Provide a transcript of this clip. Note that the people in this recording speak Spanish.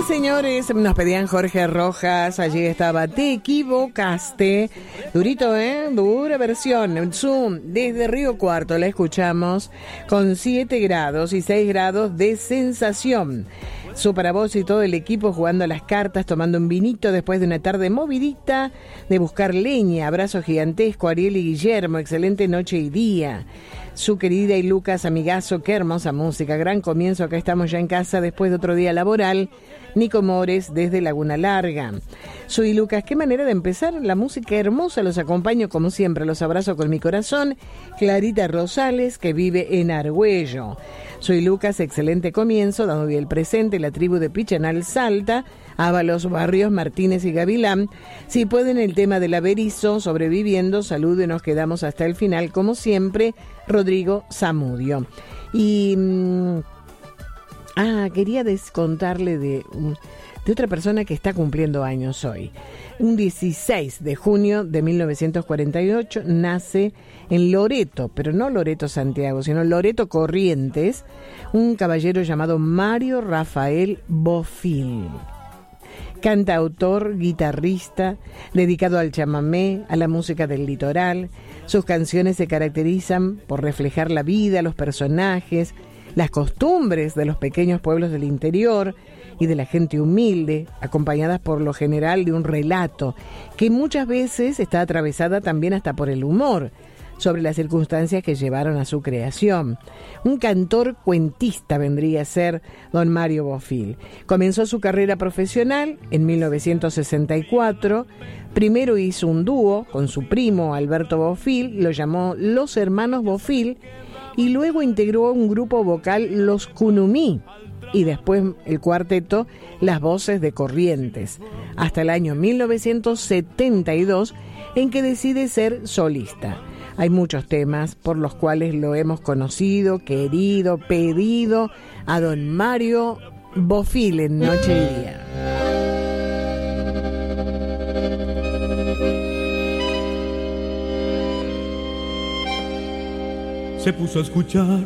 señores, nos pedían Jorge Rojas, allí estaba Te equivocaste, durito, dura versión, Zoom, desde Río Cuarto la escuchamos con 7 grados y 6 grados de sensación. Su para vos y todo el equipo jugando a las cartas, tomando un vinito después de una tarde movidita de buscar leña. Abrazo gigantesco, Ariel y Guillermo, excelente noche y día. Su querida y Lucas, amigazo, qué hermosa música, gran comienzo, acá estamos ya en casa después de otro día laboral. Nico Mores desde Laguna Larga. Soy Lucas, qué manera de empezar, la música hermosa, los acompaño como siempre, los abrazo con mi corazón. Clarita Rosales, que vive en Argüello. Soy Lucas, excelente comienzo, dando bien el presente, la tribu de Pichanal Salta, Ábalos, Barrios, Martínez y Gavilán. Si pueden, el tema del Averizo, sobreviviendo, salud y nos quedamos hasta el final, como siempre, Rodrigo Zamudio. Y quería contarle de otra persona que está cumpliendo años hoy. Un 16 de junio de 1948 nace en Loreto, pero no Loreto Santiago, sino Loreto Corrientes, un caballero llamado Mario Rafael Bofill. Cantautor, guitarrista, dedicado al chamamé, a la música del litoral. Sus canciones se caracterizan por reflejar la vida, los personajes, las costumbres de los pequeños pueblos del interior y de la gente humilde, acompañadas por lo general de un relato que muchas veces está atravesada también hasta por el humor sobre las circunstancias que llevaron a su creación. Un cantor cuentista vendría a ser don Mario Bofill. Comenzó su carrera profesional en 1964. Primero hizo un dúo con su primo Alberto Bofill, lo llamó Los Hermanos Bofill, y luego integró un grupo vocal, Los Cunumí, y después el cuarteto Las Voces de Corrientes, hasta el año 1972, en que decide ser solista. Hay muchos temas por los cuales lo hemos conocido, querido, pedido a don Mario Bofill en Noche y Día. Se puso a escuchar